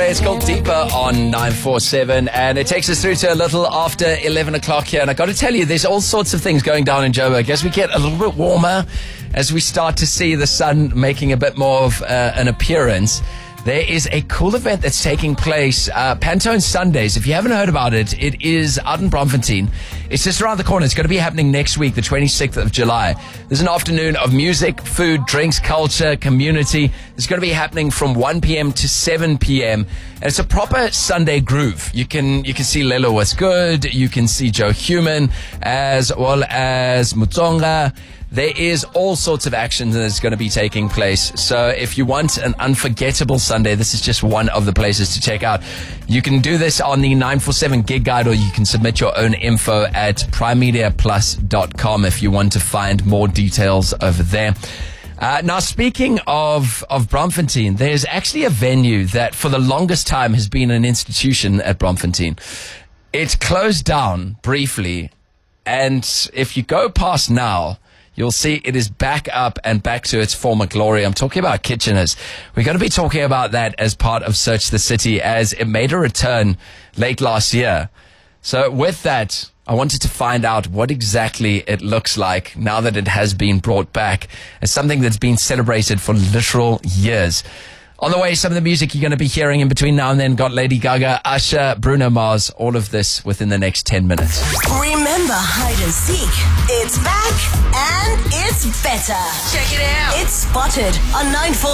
It's called Deeper on 947, and it takes us through to a little after 11 o'clock here. And I got to tell you, there's all sorts of things going down in Joburg as we get a little bit warmer, as we start to see the sun making a bit more of an appearance. There is a cool event that's taking place, Pantone Sundays. If you haven't heard about it, it is out in Bloemfontein. It's just around the corner. It's going to be happening next week, the 26th of July. There's an afternoon of music, food, drinks, culture, community. It's going to be happening from 1 p.m. to 7 p.m. And it's a proper Sunday groove. You can see Lelo Was Good. You can see Joe Human, as well as Mutsonga. There is all sorts of action that is going to be taking place. So if you want an unforgettable Sunday, this is just one of the places to check out. You can do this on the 947 Gig Guide, or you can submit your own info at primemediaplus.com if you want to find more details over there. Now, speaking of Bloemfontein, there's actually a venue that for the longest time has been an institution at Bloemfontein. It closed down briefly, and if you go past now, you'll see it is back up and back to its former glory. I'm talking about Kitcheners. We're going to be talking about that as part of Search the City, as it made a return late last year. So with that, I wanted to find out what exactly it looks like now that it has been brought back as something that's been celebrated for literal years. On the way, some of the music you're going to be hearing in between now and then. Got Lady Gaga, Usher, Bruno Mars, all of this within the next 10 minutes. Remember Hide and Seek? It's back and it's better. Check it out. It's Spotted on 947.